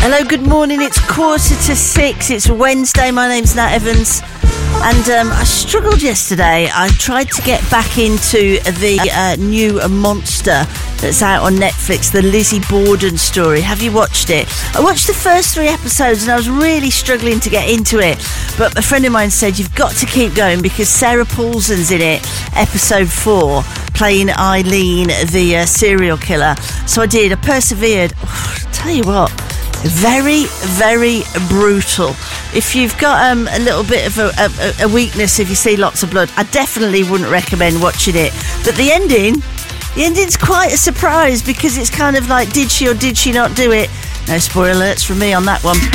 Hello, good morning. It's 5:45. It's Wednesday. My name's Nat Evans. And I struggled yesterday. I tried to get back into the new monster that's out on Netflix, the Lizzie Borden story. Have you watched it? I watched the first 3 episodes and I was really struggling to get into it. But a friend of mine said, you've got to keep going because Sarah Paulson's in it, episode 4, playing Eileen, the serial killer. So I did. I persevered. Oh, tell you what. Very, very brutal. If you've got a little bit of a weakness if you see lots of blood, I definitely wouldn't recommend watching it. But the ending's quite a surprise because it's kind of like, did she or did she not do it? No spoiler alerts from me on that one.